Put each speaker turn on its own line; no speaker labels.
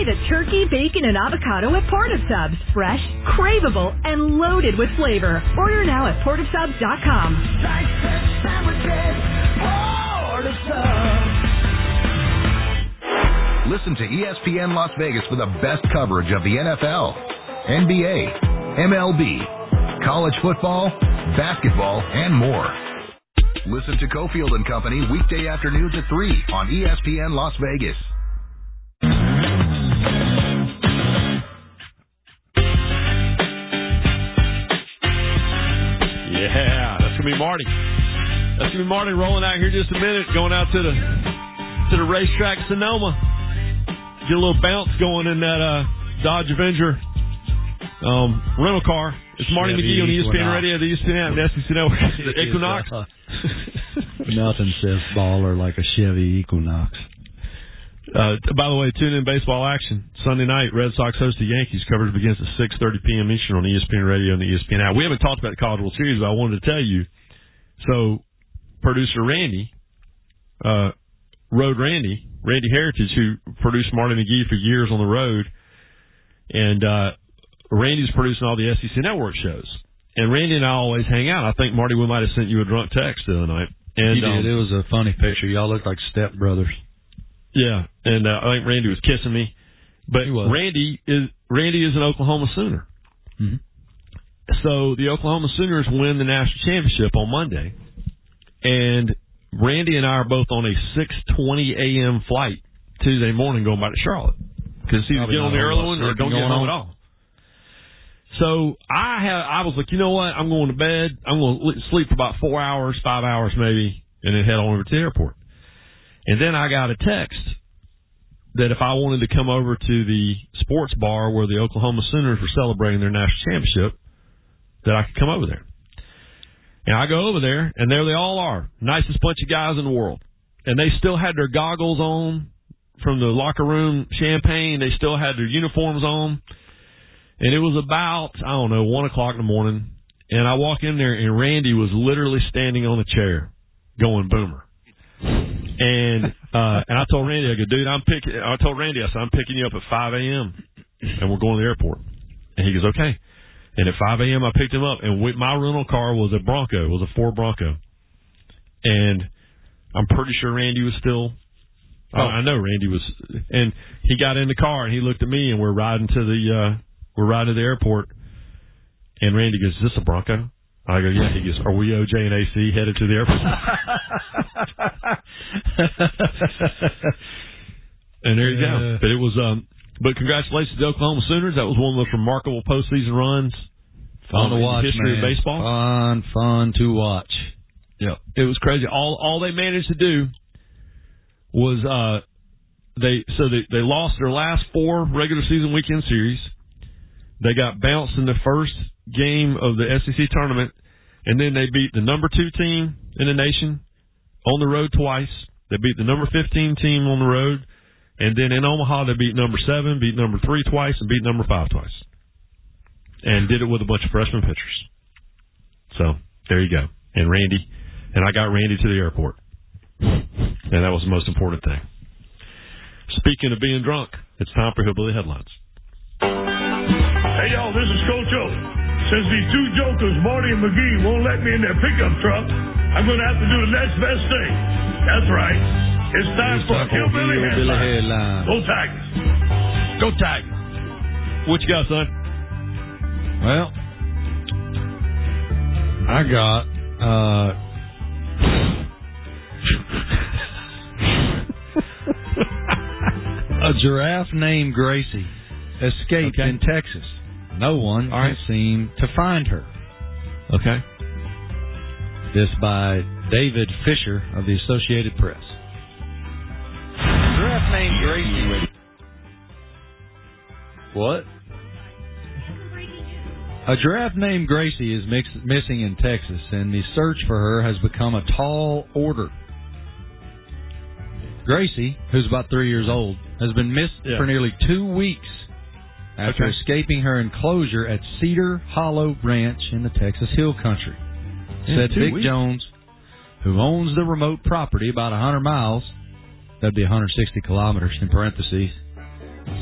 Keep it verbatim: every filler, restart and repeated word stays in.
the turkey, bacon, and avocado at Port of Subs. Fresh, craveable, and loaded with flavor. Order now at port of subs dot com.
Listen to E S P N Las Vegas for the best coverage of the N F L, N B A, M L B, college football, basketball, and more. Listen to Cofield and Company weekday afternoons at three on E S P N Las Vegas.
Yeah, that's going to be Marty. That's going to be Marty rolling out here just a minute, going out to the to the racetrack Sonoma. Get a little bounce going in that uh, Dodge Avenger um, rental car. It's Marty
Chevy
McGee on E S P N
Equinox.
Radio, the E S P N app, the S E C Network. Equinox.
Uh, nothing says baller like a Chevy Equinox.
Uh, by the way, tune in baseball action. Sunday night, Red Sox host the Yankees. Coverage begins at six thirty p.m. Eastern on E S P N Radio and the E S P N app. We haven't talked about the College World Series, but I wanted to tell you. So, producer Randy, uh, Road Randy, Randy Heritage, who produced Marty McGee for years on the road, and uh, Randy's producing all the S E C Network shows. And Randy and I always hang out. I think, Marty, we might have sent you a drunk text the other night. And,
he did.
Um,
it was a funny picture. Y'all look like stepbrothers.
Yeah, and uh, I think Randy was kissing me. But Randy is Randy is an Oklahoma Sooner.
Mm-hmm.
So the Oklahoma Sooners win the national championship on Monday. And Randy and I are both on a six twenty a.m. flight Tuesday morning going back to Charlotte. Because he's getting on the early one or don't get home at all. So I have, I was like, you know what? I'm going to bed. I'm going to sleep for about four hours, five hours maybe, and then head on over to the airport. And then I got a text that if I wanted to come over to the sports bar where the Oklahoma Sooners were celebrating their national championship, that I could come over there. And I go over there, and there they all are. Nicest bunch of guys in the world. And they still had their goggles on from the locker room champagne. They still had their uniforms on. And it was about, I don't know, one o'clock in the morning. And I walk in there, and Randy was literally standing on a chair going boomer. And uh, and I told Randy, I go, dude, I'm picking. I told Randy, I said, I'm picking you up at five a.m. and we're going to the airport. And he goes, okay. And at five a.m. I picked him up, and we, my rental car was a Bronco. It was a Ford Bronco. And I'm pretty sure Randy was still. Oh. I, I know Randy was. And he got in the car, and he looked at me, and we're riding to the uh, we're riding to the airport. And Randy goes, is this a Bronco? I go, yeah. He goes, are we O J and A C headed to the airport? And there you go. But it was, um, but congratulations to the Oklahoma Sooners. That was one of the most remarkable postseason runs
fun
um,
to watch,
in the history
man.
of baseball.
Fun, fun to watch.
Yeah, it was crazy. All all they managed to do was uh, they so they they lost their last four regular season weekend series. They got bounced in the first game of the S E C tournament, and then they beat the number two team in the nation on the road twice. They beat the number fifteen team on the road, and then in Omaha they beat number seven, beat number three twice, and beat number five twice, and did it with a bunch of freshman pitchers. So there you go. And Randy, and I got Randy to the airport, and that was the most important thing. Speaking of being drunk, it's time for Hillbilly Headlines.
Hey, y'all, this is Coach O. Since these two jokers, Marty and McGee, won't let me in their pickup truck, I'm going to have to do the next best thing. That's right. It's time it's for time Hillbilly Headlines. Headline. Go Tigers.
Go Tigers. What you got, son?
Well, I got, uh, a giraffe named Gracie escaped
okay.
in Texas. No one
All right.
can seem to find her.
Okay.
This by David Fisher of the Associated Press. A giraffe named Gracie. What? A giraffe named Gracie is mix- missing in Texas, and the search for her has become a tall order. Gracie, who's about three years old, has been missed yeah. for nearly two weeks after
okay.
escaping her enclosure at Cedar Hollow Ranch in the Texas Hill Country.
Yeah,
Said Vic
weeks.
Jones, who owns the remote property about one hundred miles, that'd be one hundred sixty kilometers in parentheses,